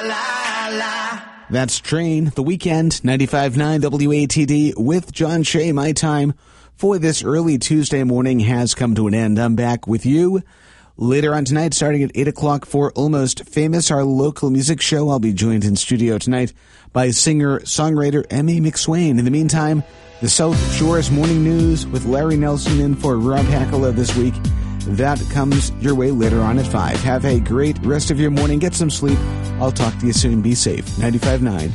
That's Train, The Weekend, 95.9 WATD with John Shea. My time for this early Tuesday morning has come to an end. I'm back with you later on tonight, starting at 8 o'clock for Almost Famous, our local music show. I'll be joined in studio tonight by singer-songwriter Emmy McSwain. In the meantime, the South Shores Morning News with Larry Nelson in for Rob Hackala this week. That comes your way later on at 5. Have a great rest of your morning. Get some sleep. I'll talk to you soon. Be safe. 95.9